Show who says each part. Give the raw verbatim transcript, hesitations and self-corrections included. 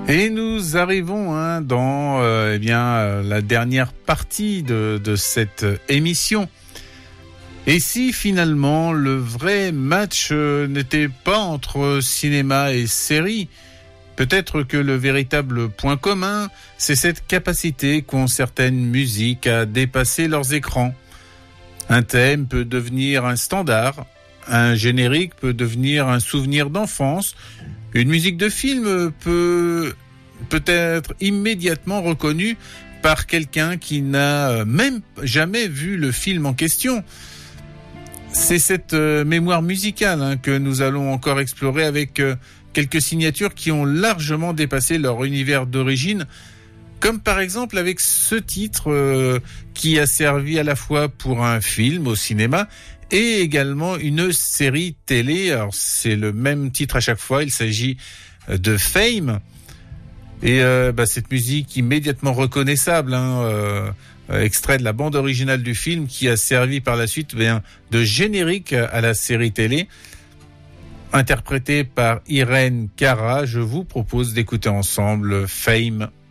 Speaker 1: Et nous arrivons hein, dans euh, eh bien, euh, la dernière partie de, de cette émission. Et si finalement le vrai match euh, n'était pas entre cinéma et série, peut-être que le véritable point commun, c'est cette capacité qu'ont certaines musiques à dépasser leurs écrans. Un thème peut devenir un standard, un générique peut devenir un souvenir d'enfance, une musique de film peut peut être immédiatement reconnue par quelqu'un qui n'a même jamais vu le film en question. C'est cette euh, mémoire musicale hein, que nous allons encore explorer avec euh, quelques signatures qui ont largement dépassé leur univers d'origine, comme par exemple avec ce titre euh, qui a servi à la fois pour un film au cinéma et également une série télé. Alors c'est le même titre à chaque fois, il s'agit de Fame. Et euh, bah, cette musique immédiatement reconnaissable, hein, euh, extrait de la bande originale du film qui a servi par la suite bien, de générique à la série télé, interprétée par Irene Cara. Je vous propose d'écouter ensemble Fame.